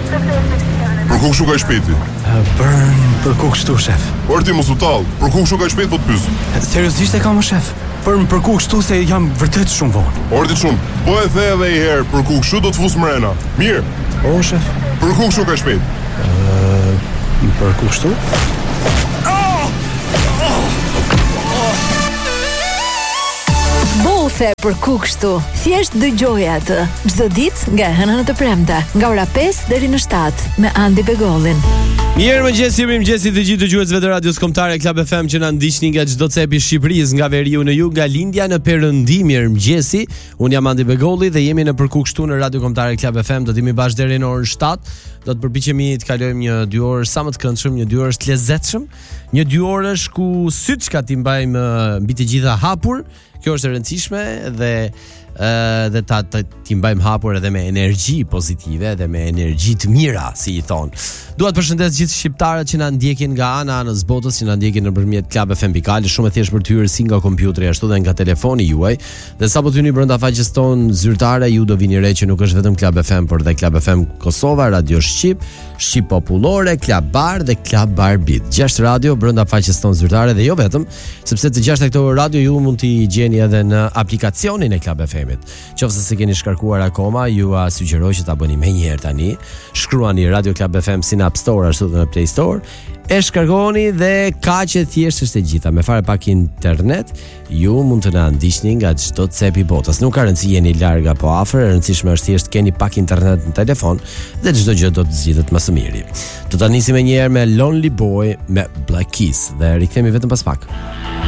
Për ku kështu ka shpejti? Për ku kështu, shef? Por ti mos u tall, për ku kështu ka shpejt po të pyes? Seriozisht e kam, shef? Për ku kështu se jam vërtet shumë vonë. Ordi shumë, po e the edhe një herë, për ku kështu do të fus mrena. Mirë. O, shef? Për ku kështu ka shpejt? Për ku kështu? Bothe për ku kështu. Thjesht dëgjoj atë çdo ditë nga hëna në të premte, nga ora 5 deri në 7 me Andi Begollin. Mirëmëngjes të gjithë dëgjuesve të radios kombëtare Club FM që na ndiqni nga çdo cepi i Shqipërisë, nga veriu në jug, nga lindja në perëndim. Mirëmëngjesi. Un jam Andi Begolli dhe jemi në Përku kështu në Radio Kombëtare Club FM. Do të jemi bashkë deri në orën 7. Do të përpiqemi të kalojmë një 2 orë sa më të këndshëm, një 2 orë të lezetshëm, një 2 orësh ku syçka ti mbajmë mbi të gjitha hapur. Kjo është e rëndësishme dhe ti mbajmë hapur edhe me energji pozitive dhe me energji të mira, si i thon. Dua të përshëndes gjithë shqiptarët që na ndjekin nga anës botës, që na ndjekin nëpërmjet Club FM Pikal, shumë e thjeshtë për të hyrë si nga kompjuteri ashtu dhe nga telefoni juaj. Dhe sapo të hyni brenda faqes tonë zyrtare, ju do vini re që nuk është vetëm Club FM, por dhe Club FM Kosova, Radio Shqip, Shqip Popullore, Club Bar dhe Club Bar Beat. 6 radio brenda faqes tonë zyrtare dhe jo vetëm, sepse të 6 këto radio ju mund t'i gjeni edhe në aplikacionin e Club FM-it. Qofse se keni shkarkuar akoma, ju sugjeroj që ta bëni menjëherë tani. Shkruani Radio Club FM si në App Store ashtu dhe në Play Store. E shkarkoni dhe kaq e thjesht është e gjitha. Me fare pak internet, ju mund të na ndiqni nga çdo cep i botës. Nuk ka rëndësi jeni larg apo afër, e rëndësishme është thjesht keni pak internet në telefon dhe çdo gjë do të zgjidhet më së miri. Do ta nisim një herë me Lonely Boy me Black Keys dhe rikthehemi vetëm pas pak.